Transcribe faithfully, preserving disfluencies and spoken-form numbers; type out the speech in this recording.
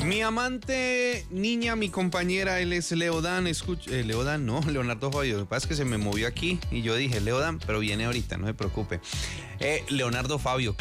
Mi amante, niña, mi compañera, él es Leodan, escucha, eh, Leodan, no, Leonardo Fabio, lo que pasa es que se me movió aquí y yo dije Leodan, pero viene ahorita, no se preocupe. Eh, Leonardo Fabio,